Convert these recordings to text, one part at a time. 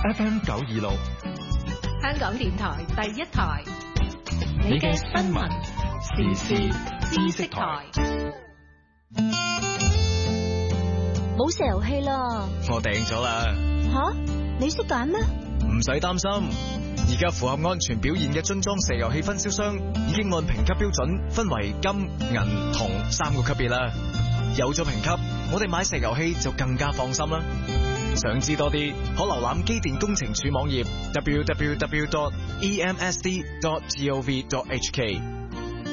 FM 926， 香港電台第一台， 你嘅新聞時事知識台。 冇石油氣啦， 我訂咗啦。 吓？你識揀咩？ 唔使擔心，而家符合安全表現嘅樽裝石油氣分銷商已經按評級標準分為金、銀、銅3個級別啦。有咗評級，我哋買石油氣就更加放心啦。想知多啲，可瀏覽機電工程署網頁 www.emsd.gov.hk。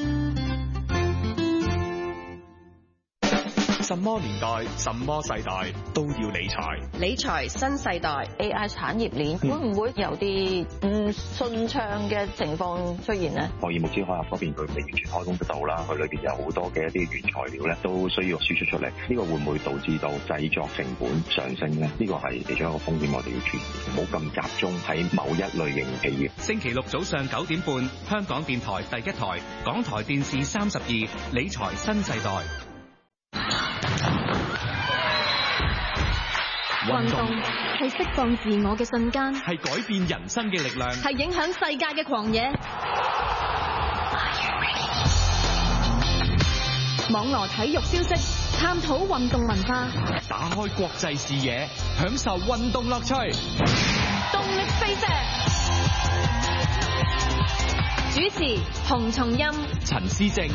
什麼年代、什麼世代都要理財。 理財新世代 AI 產業鏈會唔會有啲唔順暢嘅情況出現呢？ 霍爾木茲海峽嗰邊佢未完全開工得到啦，佢裏邊有好多嘅一啲原材料咧都需要輸出出嚟，呢個會唔會導致到製作成本上升咧？呢個係其中一個風險，我哋要注意，唔好咁集中喺某一類型企業。 星期六早上9點半，香港電台第一台，港台電視32，理財新世代。 運動係釋放自我嘅瞬間， 係改變人生嘅力量， 係影響世界嘅狂野。網羅體育消息，探討運動文化， 打開國際視野，享受運動樂趣。 動力飛石，主持洪松蔭、 陳思正。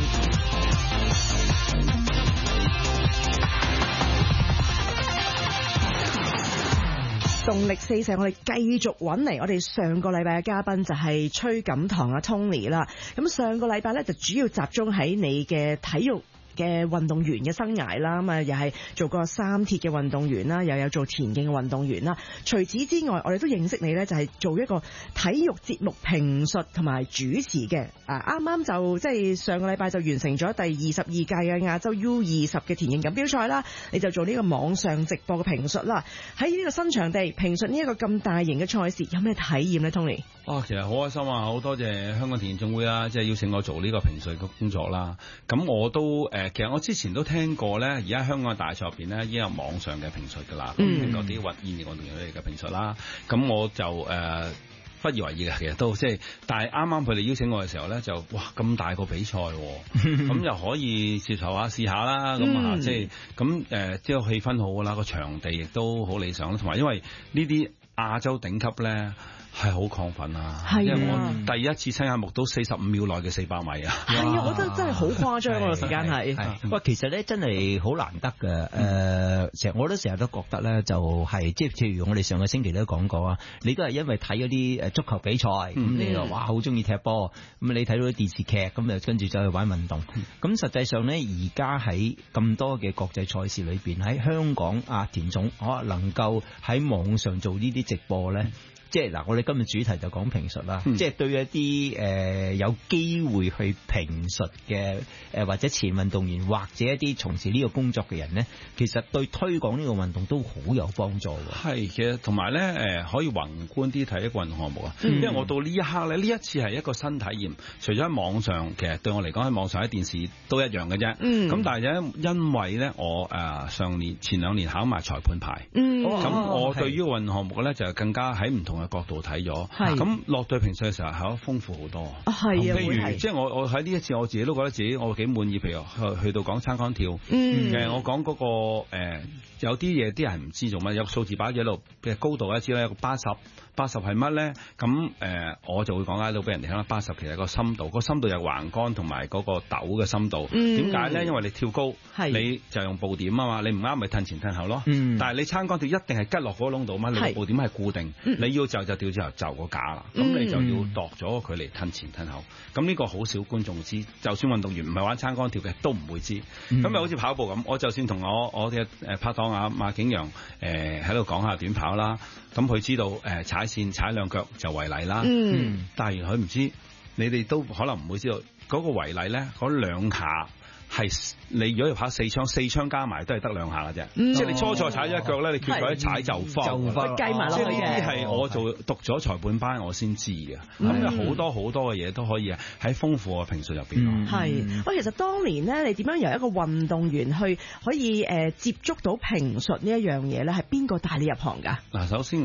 動力四射，我哋繼續揾嚟。我哋上個禮拜嘅嘉賓就係崔錦棠阿 Tony 啦。咁上個禮拜咧就主要集中喺你嘅體育嘅運動員嘅生涯啦，咁啊又係做過三鐵嘅運動員啦，又有做田徑嘅運動員啦。除此之外，我哋都認識你咧，就係做一個體育節目評述同埋主持嘅。啱啱就即係上個禮拜就完成咗第22屆嘅亞洲 U20嘅田徑錦標賽啦。你就做呢個網上直播嘅評述啦。喺呢個新場地評述呢一個咁大型嘅賽事，有咩體驗咧 Tony？ 其實好開心啊！好多謝香港田徑總會啦，即係邀請我做呢個評述嘅工作啦。咁我都其實我之前都聽過咧，而家香港嘅大賽入邊咧已經有網上嘅評述㗎啦，聽過啲現役運動員嘅評述啦。咁我就不以為意嘅，其實都即係，但係啱啱佢哋邀請我嘅時候咧，就哇咁大個比賽，咁又可以接受下試下啦。咁即係咁即係氣氛好㗎啦，個場地亦都好理想啦，同埋因為呢啲亞洲頂級咧。係好亢奮啊！因為我第一次親眼目睹45秒內嘅400米啊！ 係啊，我覺得真係好誇張個時間係。 喂，其實咧真係好難得嘅。我都成日都覺得咧，就係即係譬如我哋上個星期都講過啊，你都係因為睇嗰啲足球比賽，咁你又哇好中意踢波，咁你睇到啲電視劇，咁就跟住走去玩運動。咁實際上咧，而家喺咁多嘅國際賽事裏邊，喺香港田總能夠喺網上做呢啲直播咧。即係嗱，我哋今日主題就講評述啦。即係對一啲有機會去評述嘅或者前運動員或者一啲從事呢個工作嘅人咧，其實對推廣呢個運動都好有幫助嘅。 係，其實同埋咧可以宏觀啲睇一個運動項目啊。因為我到呢一刻咧，呢一次係一個新體驗。除咗喺網上，其實對我嚟講喺網上喺電視都一樣嘅啫。咁但係咧，因為咧我前2年考埋裁判牌，咁我對於個運動項目咧就更加喺唔同嘅角度睇咗，咁落對評述嘅時候係好豐富好多。譬如即係我喺呢一次我自己都覺得自己我幾滿意。譬如去到講撐桿跳，我講嗰個有啲嘢啲人唔知做乜，有個數字擺咗喺度嘅高度咧，知啦，有個80係乜咧？咁我就會講解到俾人哋聽啦。80其實個深度，個深度有橫桿同埋嗰個斗嘅深度。點解咧？因為你跳高，你就用步點啊嘛，你唔啱咪褪前褪後咯。但係你撐桿跳一定係吉落嗰個窿度嘛，你個步點係固定，你要就掉之後就個架啦。咁你就要度咗個距離褪前褪後。咁呢個好少觀眾知，就算運動員唔係玩撐桿跳嘅都唔會知。咁咪好似跑步咁，我就算同我嘅拍檔馬景陽喺度講下短跑啦，咁佢知道踩線踩2腳就違例啦。但係原來佢唔知，你哋都可能唔會知道嗰個違例咧，嗰2下係你如果要跑4槍加埋都係得2下嘅啫。即係你初賽踩咗1腳咧，你決賽一踩就放， 計埋落去嘅。 即係呢啲係我讀咗裁判班我先知嘅。咁有好多嘅嘢都可以喺豐富嘅評述入邊咯。 係，喂，其實當年咧，你點樣由一個運動員去可以接觸到評述呢一樣嘢咧？係邊個帶你入行㗎？ 嗱，首先我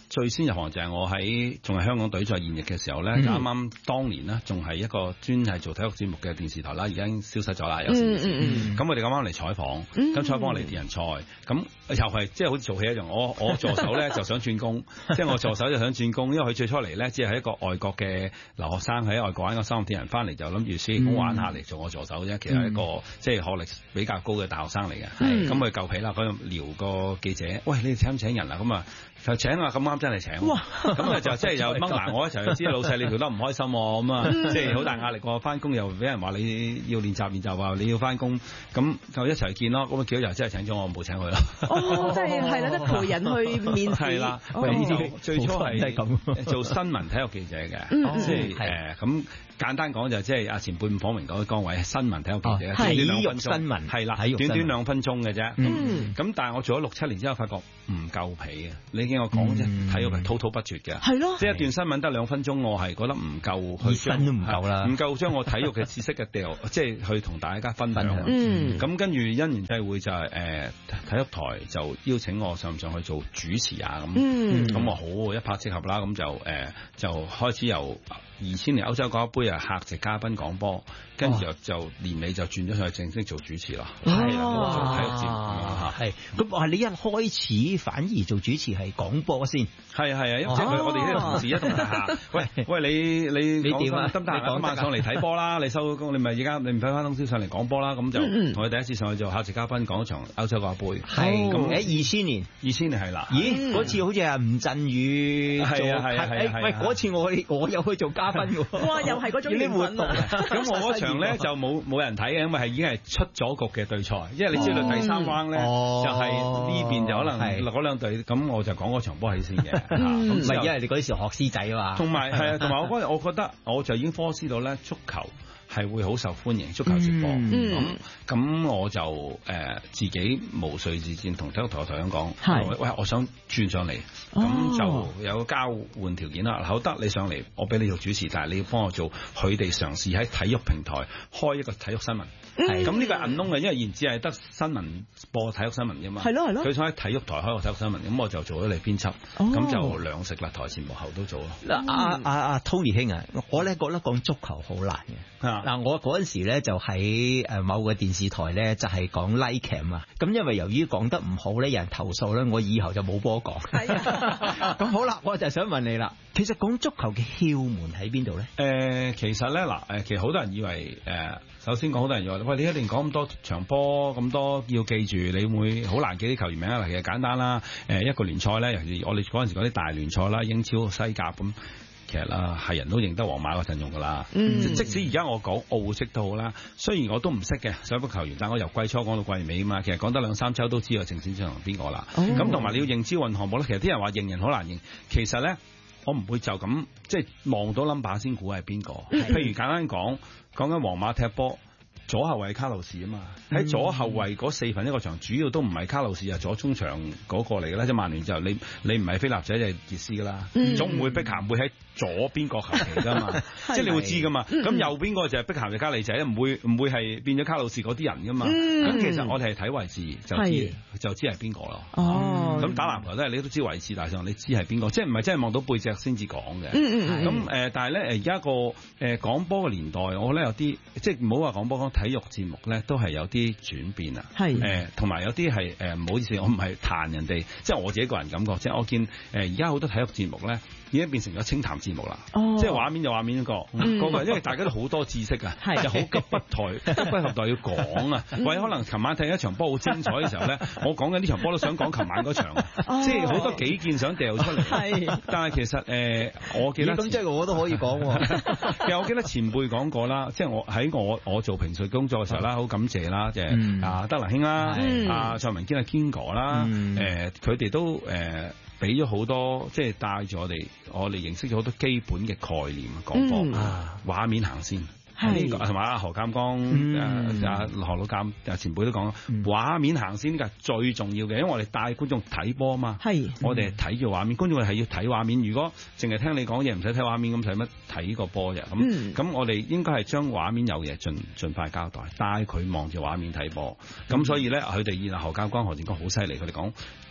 最先入行就係我喺仲係香港隊在現役嘅時候咧，啱啱當年呢，仲係一個專係做體育節目嘅電視台啦，而家已經消失咗啦。有時咁我哋咁啱嚟採訪，咁採訪我哋電人賽，咁又係即係好似做戲一樣。我助手咧就想轉工，即係我助手就想轉工，因為佢最初嚟咧只係一個外國嘅留學生喺外國玩個三項鐵人翻嚟，就諗住暑期工玩下嚟做我助手啫。其實係一個即係學歷比較高嘅大學生嚟嘅。咁佢夠皮啦，佢撩個記者，喂，你哋請唔請人啊？咁啊就請啊，咁啱真係請。咁啊就即係又掹埋我一齊，知老細你條得唔開心喎，咁啊即係好大壓力喎。翻工又俾人話你要練習，就話你要翻工，咁就一齊見咯。咁啊幾多日真係請咗我，冇請佢啦。 即係係啦，得陪人去面試。 係啦，最初係咁做新聞體育記者嘅，即係咁簡單講就即係阿前輩訪明嗰個崗位係新聞體育記者， 體育新聞係啦，短短2分鐘嘅啫。咁但係我做咗6-7年之後，發覺唔夠皮嘅。你見我講啫，體育係滔滔不絕嘅，係咯，即係一段新聞得2分鐘，我係覺得唔夠去分都唔夠啦， 唔夠將我體育嘅知識嘅掉，即係去同大家分享。咁跟住因緣際會就係體育台就邀請我上唔上去做主持啊咁，咁我好一拍即合啦，咁就開始由2000年歐洲國家杯啊客席嘉賓講波，跟住就年尾就轉咗去正式做主持啦，係啦，做體育節目係咁話你一開始反而做主持係講波先， 係啊，即係我哋呢個同事一同大廈，喂你點啊？得唔得啊？今晚上嚟睇波啦，你收工你咪而家你唔使翻通宵上嚟講波啦，咁就同佢第一次上去做客席嘉賓講一場歐洲國家杯， 係咁喺2000年係啦，咦嗰次好似係吳鎮宇做，係喂嗰次我又去做嘉賓嘅， 哇又係嗰種活動， 咁我嗰場咧就冇人睇嘅，因為係已經係出咗局嘅對賽，因為你知道第3 round 咧就係呢邊就可能嗰兩隊，咁我就講嗰場波起先嘅， 咁唔係因為你嗰時學師仔啊嘛， 同埋我嗰日我覺得我就已經科斯到咧足球係會好受歡迎，足球直播，咁我就自己無遂自薦同體育台台長講，喂我想轉上嚟，咁就有個交換條件啦，好得你上嚟，我俾你做主持，但係你要幫我做佢哋嘗試喺體育平台開一個體育新聞，咁呢個係銀窿嘅，因為現只係得新聞播體育新聞啫嘛，係咯，佢想喺體育台開個體育新聞，咁我就做咗你編輯，咁就兩食啦，台前幕後都做咯。 阿 Tony 兄啊，我咧覺得講足球好難嘅。嗱，我嗰陣時咧就喺某個電視台咧就係講 live cam 啊，咁因為由於講得唔好咧，有人投訴咧，我以後就冇波講。咁好啦，我就想問你啦，其實講足球嘅竅門喺邊度咧？ 其實咧其實好多人以為首先講好多人以為，喂你一定講咁多場波咁多要記住，你會好難記啲球員名啊？其實簡單啦，一個聯賽咧，尤其我哋嗰陣時嗰啲大聯賽啦，英超、西甲咁。其實啦，係人都認得皇馬個陣容噶啦。即使而家我講澳式都好啦，雖然我都唔識嘅所有球員，但我由季初講到季尾啊嘛。其實講得2-3週都知道正選上邊個啦。咁同埋你要認招運項目咧，其實啲人話認人好難認。其實咧，我唔會就咁即係望到 number 先估係邊個。譬如簡單講緊皇馬踢波。左後衛卡路士啊嘛，喺左後衛嗰1/4個場，主要都唔係卡路士啊，左中場嗰個嚟嘅啦。即係曼聯就你唔係菲臘仔就係傑斯噶啦，總唔會碧咸會喺左邊個球旗噶嘛，即係你會知噶嘛。咁右邊個就係碧咸嘅加利仔，唔會係變咗卡路士嗰啲人噶嘛。咁其實我哋係睇位置就知係邊個咯。咁打籃球都係你都知位置，大上你知係邊個，即係唔係真係望到背脊先至講嘅。咁但係咧而家個廣播嘅年代，我覺得有啲即係唔好話廣播講。體育節目咧都係有啲轉變啊，同埋有啲係唔好意思，我唔係彈人哋，即係我自己個人感覺，即係我見而家好多體育節目咧已經變成咗清談節目啦，即係畫面就畫面一個，因為大家都好多知識啊，就好急不及待要講啊，或者可能琴晚睇一場波好精彩嘅時候咧，我講緊呢場波都想講琴晚嗰場，即係好多幾件想掉出嚟，但係其實我記得咁即係我都可以講喎， 其實我記得前輩講過啦，即係我喺我做評述工作嘅時候啦，好感謝啦，即係德能兄啦，阿蔡文堅阿堅哥啦，佢哋都俾咗好多，即係帶住我哋認識咗好多基本嘅概念講波，畫面行先。同埋阿何鑑江、何老監前輩都講，畫面行先呢個係最重要嘅，因為我哋帶觀眾睇波啊嘛，我哋睇住畫面，觀眾係要睇畫面。如果淨係聽你講嘢，唔使睇畫面，咁使乜睇個波啫？咁我哋應該係將畫面有嘢盡快交代，帶佢望住畫面睇波。咁所以咧，佢哋何鑑江、何建剛好犀利，佢哋講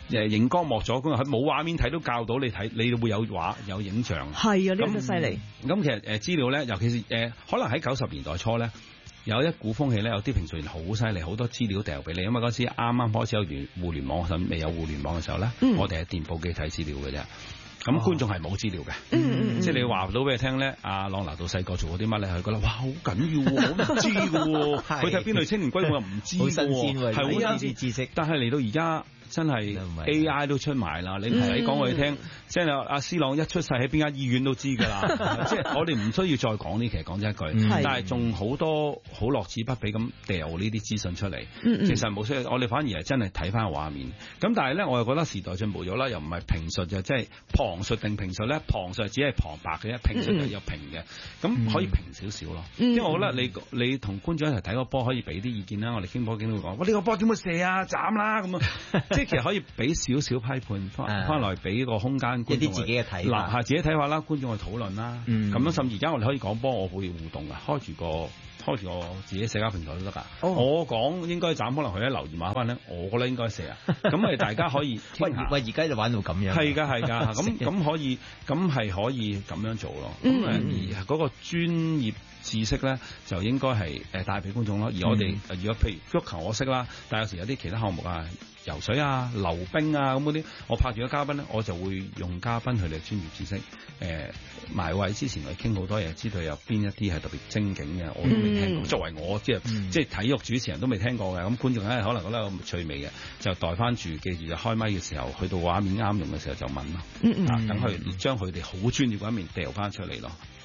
熒光幕咗，佢冇畫面睇都教到你睇，你會有有影像。 係啊，呢個犀利。 咁其實資料咧，尤其是可能喺90年代初咧。有一股風氣咧，有啲評述員好犀利，好多資料掉俾你。因為嗰時啱啱開始有互聯網，甚未有互聯網嘅時候咧，我哋係電報機睇資料嘅啫。咁觀眾係冇資料嘅，即係你話到俾佢聽咧，阿朗拿度細個做過啲乜咧，佢覺得哇好緊要喎，我唔知嘅喎。佢睇邊類青年歸我又唔知喎， 好新鮮喎， 係好新鮮知識。但係嚟到而家。真係 AI 都出埋啦！你唔使講我哋聽，即係阿斯朗一出世喺邊間醫院都知㗎啦。即係我哋唔需要再講呢，其實講真一句，但係仲好多好樂此不疲咁掉呢啲資訊出嚟。其實冇需要，我哋反而係真係睇翻個畫面。咁但係咧，我又覺得時代進步咗啦，又唔係評述就即係旁述定評述咧？旁述只係旁白嘅啫，評述就有評嘅。咁可以評少少咯。因為我覺得你同觀眾一齊睇個波，可以俾啲意見啦。我哋傾波經都會講：喂，呢個波點會射啊？斬啦咁啊！即係其實可以俾少少批判翻來，俾個空間觀眾一啲自己嘅睇法，自己睇法啦，觀眾去討論啦。咁樣甚至而家我哋可以講波，我會互動㗎，開住個自己社交平台都得㗎。我講應該斬，可能佢一留言話翻咧，我覺得應該射啊。咁大家可以傾下。喂，而家就玩到咁樣。係㗎。咁可以，咁係可以咁樣做咯。而嗰個專業知識咧，就應該係帶俾觀眾咯。而我哋如果譬如足球我識啦，但係有時有啲其他項目啊。游水啊、溜冰啊咁嗰啲，我拍住個嘉賓咧，我就會用嘉賓佢哋專業知識，埋位之前我傾好多嘢，知道有邊一啲係特別精警嘅，我都未聽過。作為我即係體育主持人都未聽過嘅，咁觀眾咧可能覺得有趣味嘅，就代翻住，記住就開咪嘅時候，去到畫面啱用嘅時候就問咯，等佢將佢哋好專業嘅一面掉翻出嚟咯。